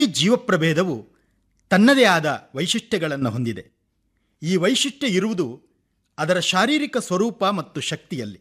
ಈ ಜೀವಪ್ರಭೇದವು ತನ್ನದೇ ಆದ ವೈಶಿಷ್ಟ್ಯಗಳನ್ನು ಹೊಂದಿದೆ. ಈ ವೈಶಿಷ್ಟ್ಯ ಇರುವುದು ಅದರ ಶಾರೀರಿಕ ಸ್ವರೂಪ ಮತ್ತು ಶಕ್ತಿಯಲ್ಲಿ.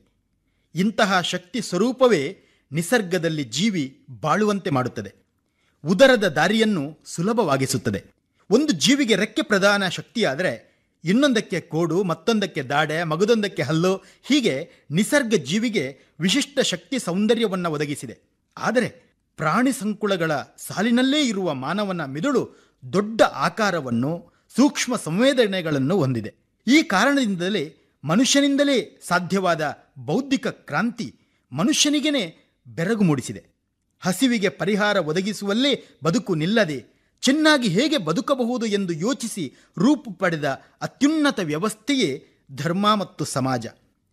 ಇಂತಹ ಶಕ್ತಿ ಸ್ವರೂಪವೇ ನಿಸರ್ಗದಲ್ಲಿ ಜೀವಿ ಬಾಳುವಂತೆ ಮಾಡುತ್ತದೆ, ಉದರದ ದಾರಿಯನ್ನು ಸುಲಭವಾಗಿಸುತ್ತದೆ. ಒಂದು ಜೀವಿಗೆ ರೆಕ್ಕೆ ಪ್ರಧಾನ ಶಕ್ತಿಯಾದರೆ ಇನ್ನೊಂದಕ್ಕೆ ಕೋಡು, ಮತ್ತೊಂದಕ್ಕೆ ದಾಡೆ, ಮಗದೊಂದಕ್ಕೆ ಹಲ್ಲು, ಹೀಗೆ ನಿಸರ್ಗ ಜೀವಿಗೆ ವಿಶಿಷ್ಟ ಶಕ್ತಿ ಸೌಂದರ್ಯವನ್ನು ಒದಗಿಸಿದೆ. ಆದರೆ ಪ್ರಾಣಿ ಸಂಕುಲಗಳ ಸಾಲಿನಲ್ಲೇ ಇರುವ ಮಾನವನ ಮಿದುಳು ದೊಡ್ಡ ಆಕಾರವನ್ನು, ಸೂಕ್ಷ್ಮ ಸಂವೇದನೆಗಳನ್ನು ಹೊಂದಿದೆ. ಈ ಕಾರಣದಿಂದಲೇ ಮನುಷ್ಯನಿಂದಲೇ ಸಾಧ್ಯವಾದ ಬೌದ್ಧಿಕ ಕ್ರಾಂತಿ ಮನುಷ್ಯನಿಗೇ ಬೆರಗು ಮೂಡಿಸಿದೆ. ಹಸಿವಿಗೆ ಪರಿಹಾರ ಒದಗಿಸುವಲ್ಲೇ ಬದುಕು ನಿಲ್ಲದೆ ಚೆನ್ನಾಗಿ ಹೇಗೆ ಬದುಕಬಹುದು ಎಂದು ಯೋಚಿಸಿ ರೂಪು ಪಡೆದ ಅತ್ಯುನ್ನತ ವ್ಯವಸ್ಥೆಯೇ ಧರ್ಮ ಮತ್ತು ಸಮಾಜ.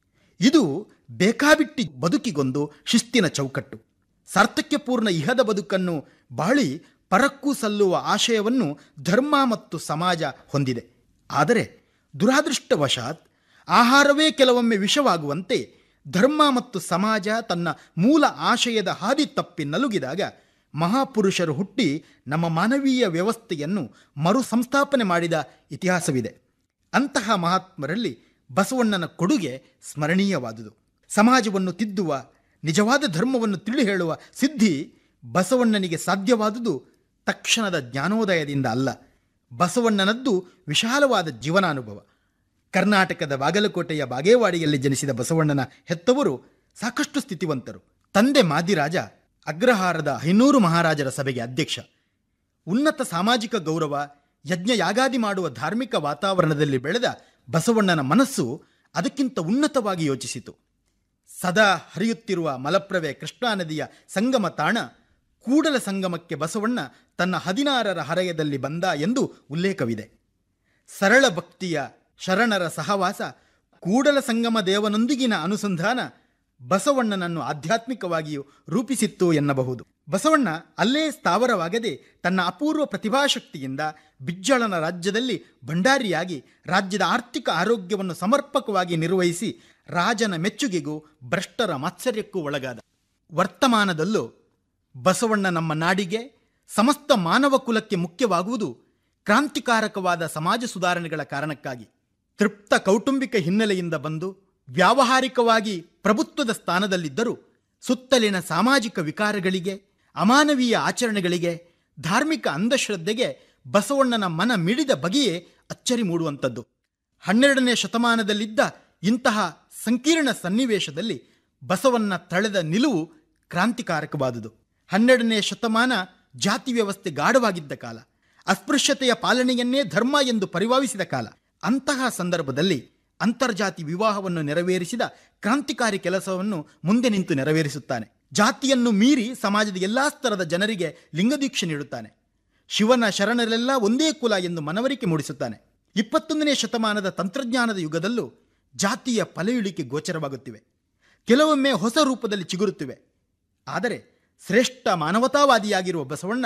ಇದು ಬೇಕಾಬಿಟ್ಟಿ ಬದುಕಿಗೊಂದು ಶಿಸ್ತಿನ ಚೌಕಟ್ಟು. ಸಾರ್ಥಕ್ಯಪೂರ್ಣ ಇಹದ ಬದುಕನ್ನು ಬಾಳಿ ಪರಕ್ಕೂ ಸಲ್ಲುವ ಆಶಯವನ್ನು ಧರ್ಮ ಮತ್ತು ಸಮಾಜ ಹೊಂದಿದೆ. ಆದರೆ ದುರಾದೃಷ್ಟವಶಾತ್ ಆಹಾರವೇ ಕೆಲವೊಮ್ಮೆ ವಿಷವಾಗುವಂತೆ ಧರ್ಮ ಮತ್ತು ಸಮಾಜ ತನ್ನ ಮೂಲ ಆಶಯದ ಹಾದಿ ತಪ್ಪಿ ನಲುಗಿದಾಗ ಮಹಾಪುರುಷರು ಹುಟ್ಟಿ ನಮ್ಮ ಮಾನವೀಯ ವ್ಯವಸ್ಥೆಯನ್ನು ಮರು ಸಂಸ್ಥಾಪನೆ ಮಾಡಿದ ಇತಿಹಾಸವಿದೆ. ಅಂತಹ ಮಹಾತ್ಮರಲ್ಲಿ ಬಸವಣ್ಣನ ಕೊಡುಗೆ ಸ್ಮರಣೀಯವಾದುದು. ಸಮಾಜವನ್ನು ತಿದ್ದುವ, ನಿಜವಾದ ಧರ್ಮವನ್ನು ತಿಳಿ ಹೇಳುವ ಸಿದ್ಧಿ ಬಸವಣ್ಣನಿಗೆ ಸಾಧ್ಯವಾದುದು ತಕ್ಷಣದ ಜ್ಞಾನೋದಯದಿಂದ ಅಲ್ಲ. ಬಸವಣ್ಣನದ್ದು ವಿಶಾಲವಾದ ಜೀವನಾನುಭವ. ಕರ್ನಾಟಕದ ಬಾಗಲಕೋಟೆಯ ಬಾಗೇವಾಡಿಯಲ್ಲಿ ಜನಿಸಿದ ಬಸವಣ್ಣನ ಹೆತ್ತವರು ಸಾಕಷ್ಟು ಸ್ಥಿತಿವಂತರು. ತಂದೆ ಮಾದಿರಾಜ ಅಗ್ರಹಾರದ 500 ಮಹಾರಾಜರ ಸಭೆಗೆ ಅಧ್ಯಕ್ಷ. ಉನ್ನತ ಸಾಮಾಜಿಕ ಗೌರವ, ಯಜ್ಞ ಯಾಗಾದಿ ಮಾಡುವ ಧಾರ್ಮಿಕ ವಾತಾವರಣದಲ್ಲಿ ಬೆಳೆದ ಬಸವಣ್ಣನ ಮನಸ್ಸು ಅದಕ್ಕಿಂತ ಉನ್ನತವಾಗಿ ಯೋಚಿಸಿತು. ಸದಾ ಹರಿಯುತ್ತಿರುವ ಮಲಪ್ರಭೆ ಕೃಷ್ಣಾ ನದಿಯ ಸಂಗಮ ತಾಣ ಕೂಡಲ ಸಂಗಮಕ್ಕೆ ಬಸವಣ್ಣ ತನ್ನ 16ರ ಹರೆಯದಲ್ಲಿ ಬಂದ ಎಂದು ಉಲ್ಲೇಖವಿದೆ. ಸರಳ ಭಕ್ತಿಯ ಶರಣರ ಸಹವಾಸ, ಕೂಡಲ ಸಂಗಮ ದೇವನೊಂದಿಗಿನ ಅನುಸಂಧಾನ ಬಸವಣ್ಣನನ್ನು ಆಧ್ಯಾತ್ಮಿಕವಾಗಿಯೂ ರೂಪಿಸಿತ್ತು ಎನ್ನಬಹುದು. ಬಸವಣ್ಣ ಅಲ್ಲೇ ಸ್ಥಾವರವಾಗದೆ ತನ್ನ ಅಪೂರ್ವ ಪ್ರತಿಭಾಶಕ್ತಿಯಿಂದ ಬಿಜ್ಜಳನ ರಾಜ್ಯದಲ್ಲಿ ಭಂಡಾರಿಯಾಗಿ ರಾಜ್ಯದ ಆರ್ಥಿಕ ಆರೋಗ್ಯವನ್ನು ಸಮರ್ಪಕವಾಗಿ ನಿರ್ವಹಿಸಿ ರಾಜನ ಮೆಚ್ಚುಗೆಗೂ ಭ್ರಷ್ಟರ ಮಾತ್ಸರ್ಯಕ್ಕೂ ಒಳಗಾದ. ವರ್ತಮಾನದಲ್ಲೂ ಬಸವಣ್ಣ ನಮ್ಮ ನಾಡಿಗೆ, ಸಮಸ್ತ ಮಾನವ ಕುಲಕ್ಕೆ ಮುಖ್ಯವಾಗುವುದು ಕ್ರಾಂತಿಕಾರಕವಾದ ಸಮಾಜ ಸುಧಾರಣೆಗಳ ಕಾರಣಕ್ಕಾಗಿ. ತೃಪ್ತ ಕೌಟುಂಬಿಕ ಹಿನ್ನೆಲೆಯಿಂದ ಬಂದು ವ್ಯಾವಹಾರಿಕವಾಗಿ ಪ್ರಭುತ್ವದ ಸ್ಥಾನದಲ್ಲಿದ್ದರೂ ಸುತ್ತಲಿನ ಸಾಮಾಜಿಕ ವಿಕಾರಗಳಿಗೆ, ಅಮಾನವೀಯ ಆಚರಣೆಗಳಿಗೆ, ಧಾರ್ಮಿಕ ಅಂಧಶ್ರದ್ಧೆಗೆ ಬಸವಣ್ಣನ ಮನ ಮಿಡಿದ ಬಗೆಯೇ ಅಚ್ಚರಿ ಮೂಡುವಂಥದ್ದು. 12ನೇ ಶತಮಾನದಲ್ಲಿದ್ದ ಇಂತಹ ಸಂಕೀರ್ಣ ಸನ್ನಿವೇಶದಲ್ಲಿ ಬಸವಣ್ಣ ತಳೆದ ನಿಲುವು ಕ್ರಾಂತಿಕಾರಕವಾದುದು. 12ನೇ ಶತಮಾನ ಜಾತಿ ವ್ಯವಸ್ಥೆ ಗಾಢವಾಗಿದ್ದ ಕಾಲ, ಅಸ್ಪೃಶ್ಯತೆಯ ಪಾಲನೆಯನ್ನೇ ಧರ್ಮ ಎಂದು ಪರಿಭಾವಿಸಿದ ಕಾಲ. ಅಂತಹ ಸಂದರ್ಭದಲ್ಲಿ ಅಂತರ್ಜಾತಿ ವಿವಾಹವನ್ನು ನೆರವೇರಿಸಿದ ಕ್ರಾಂತಿಕಾರಿ ಕೆಲಸವನ್ನು ಮುಂದೆ ನಿಂತು ನೆರವೇರಿಸುತ್ತಾನೆ. ಜಾತಿಯನ್ನು ಮೀರಿ ಸಮಾಜದ ಎಲ್ಲಾ ಸ್ತರದ ಜನರಿಗೆ ಲಿಂಗದೀಕ್ಷೆ ನೀಡುತ್ತಾನೆ. ಶಿವನ ಶರಣರೆಲ್ಲ ಒಂದೇ ಕುಲ ಎಂದು ಮನವರಿಕೆ ಮೂಡಿಸುತ್ತಾನೆ. 21ನೇ ಶತಮಾನದ ತಂತ್ರಜ್ಞಾನದ ಯುಗದಲ್ಲೂ ಜಾತಿಯ ಪಲೆಯುಳಿಕೆ ಗೋಚರವಾಗುತ್ತಿವೆ, ಕೆಲವೊಮ್ಮೆ ಹೊಸ ರೂಪದಲ್ಲಿ ಚಿಗುರುತ್ತಿವೆ. ಆದರೆ ಶ್ರೇಷ್ಠ ಮಾನವತಾವಾದಿಯಾಗಿರುವ ಬಸವಣ್ಣ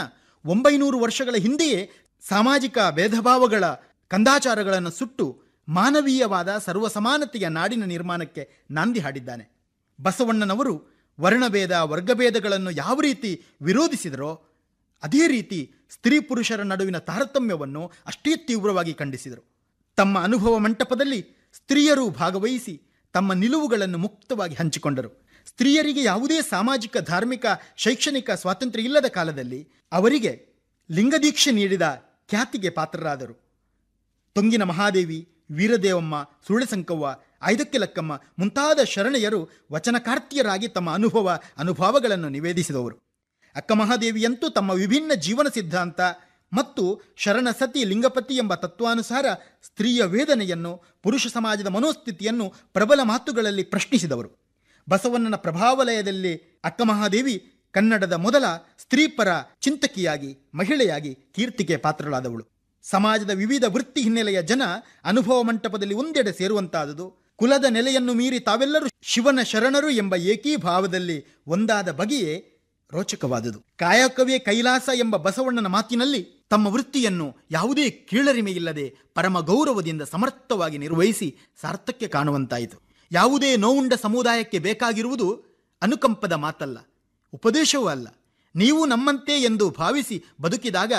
900 ವರ್ಷಗಳ ಹಿಂದೆಯೇ ಸಾಮಾಜಿಕ ಭೇದಭಾವಗಳ ಕಂದಾಚಾರಗಳನ್ನು ಸುಟ್ಟು ಮಾನವೀಯವಾದ ಸರ್ವಸಮಾನತೆಯ ನಾಡಿನ ನಿರ್ಮಾಣಕ್ಕೆ ನಾಂದಿ ಹಾಡಿದ್ದಾನೆ. ಬಸವಣ್ಣನವರು ವರ್ಣಭೇದ, ವರ್ಗಭೇದಗಳನ್ನು ಯಾವ ರೀತಿ ವಿರೋಧಿಸಿದರೋ ಅದೇ ರೀತಿ ಸ್ತ್ರೀ ಪುರುಷರ ನಡುವಿನ ತಾರತಮ್ಯವನ್ನು ಅಷ್ಟೇ ತೀವ್ರವಾಗಿ ಖಂಡಿಸಿದರು. ತಮ್ಮ ಅನುಭವ ಮಂಟಪದಲ್ಲಿ ಸ್ತ್ರೀಯರು ಭಾಗವಹಿಸಿ ತಮ್ಮ ನಿಲುವುಗಳನ್ನು ಮುಕ್ತವಾಗಿ ಹಂಚಿಕೊಂಡರು. ಸ್ತ್ರೀಯರಿಗೆ ಯಾವುದೇ ಸಾಮಾಜಿಕ, ಧಾರ್ಮಿಕ, ಶೈಕ್ಷಣಿಕ ಸ್ವಾತಂತ್ರ್ಯ ಇಲ್ಲದ ಕಾಲದಲ್ಲಿ ಅವರಿಗೆ ಲಿಂಗದೀಕ್ಷೆ ನೀಡಿದ ಖ್ಯಾತಿಗೆ ಪಾತ್ರರಾದರು. ತೊಂಗಿನ ಮಹಾದೇವಿ, ವೀರದೇವಮ್ಮ, ಸುರಳಸಂಕವ್ವ, ಐದಕ್ಕೆ ಲಕ್ಕಮ್ಮ ಮುಂತಾದ ಶರಣೆಯರು ವಚನಕಾರ್ತಿಯರಾಗಿ ತಮ್ಮ ಅನುಭವಗಳನ್ನು ನಿವೇದಿಸಿದವರು. ಅಕ್ಕ ಮಹಾದೇವಿಯಂತೂ ತಮ್ಮ ವಿಭಿನ್ನ ಜೀವನ ಸಿದ್ಧಾಂತ ಮತ್ತು ಶರಣ ಸತಿ ಲಿಂಗಪತಿ ಎಂಬ ತತ್ವಾನುಸಾರ ಸ್ತ್ರೀಯ ವೇದನೆಯನ್ನು, ಪುರುಷ ಸಮಾಜದ ಮನೋಸ್ಥಿತಿಯನ್ನು ಪ್ರಬಲ ಮಾತುಗಳಲ್ಲಿ ಪ್ರಶ್ನಿಸಿದವರು. ಬಸವಣ್ಣನ ಪ್ರಭಾವಲಯದಲ್ಲಿ ಅಕ್ಕ ಮಹಾದೇವಿ ಕನ್ನಡದ ಮೊದಲ ಸ್ತ್ರೀಪರ ಚಿಂತಕಿಯಾಗಿ, ಮಹಿಳೆಯಾಗಿ ಕೀರ್ತಿಗೆ ಪಾತ್ರಳಾದವಳು. ಸಮಾಜದ ವಿವಿಧ ವೃತ್ತಿ ಹಿನ್ನೆಲೆಯ ಜನ ಅನುಭವ ಮಂಟಪದಲ್ಲಿ ಒಂದೆಡೆ ಸೇರುವಂತಾದುದು, ಕುಲದ ನೆಲೆಯನ್ನು ಮೀರಿ ತಾವೆಲ್ಲರೂ ಶಿವನ ಶರಣರು ಎಂಬ ಏಕೀಭಾವದಲ್ಲಿ ಒಂದಾದ ಬಗೆಯೇ ರೋಚಕವಾದುದು. ಕಾಯಕವೇ ಕೈಲಾಸ ಎಂಬ ಬಸವಣ್ಣನ ಮಾತಿನಲ್ಲಿ ತಮ್ಮ ವೃತ್ತಿಯನ್ನು ಯಾವುದೇ ಕೀಳರಿಮೆಯಿಲ್ಲದೆ ಪರಮ ಗೌರವದಿಂದ ಸಮರ್ಥವಾಗಿ ನಿರ್ವಹಿಸಿ ಸಾರ್ಥಕ್ಯ ಕಾಣುವಂತಾಯಿತು. ಯಾವುದೇ ನೋವುಂಡ ಸಮುದಾಯಕ್ಕೆ ಬೇಕಾಗಿರುವುದು ಅನುಕಂಪದ ಮಾತಲ್ಲ, ಉಪದೇಶವೂ ಅಲ್ಲ, ನೀವು ನಮ್ಮಂತೆ ಎಂದು ಭಾವಿಸಿ ಬದುಕಿದಾಗ